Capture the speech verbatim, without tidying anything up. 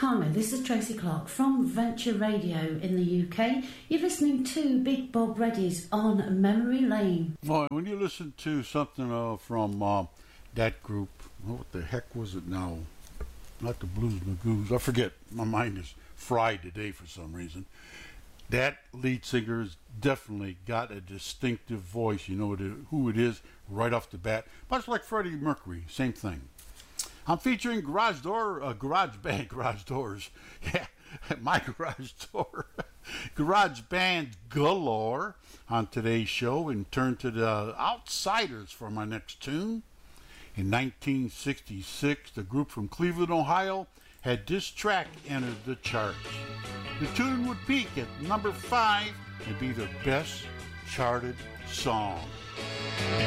Hi, this is Tracy Clark from Venture Radio in the U K. You're listening to Big Bob Reddy's On Memory Lane. Boy, when you listen to something uh, from uh, that group, what the heck was it now? Not the Blues Magoos. I forget. My mind is fried today for some reason. That lead singer has definitely got a distinctive voice. You know who it is right off the bat. Much like Freddie Mercury, same thing. I'm featuring Garage Door, uh, Garage Band, Garage Doors. Yeah, my Garage Door. Garage Band galore on today's show, and turn to the Outsiders for my next tune. In nineteen sixty-six, the group from Cleveland, Ohio, had this track entered the charts. The tune would peak at number five and be their best charted song.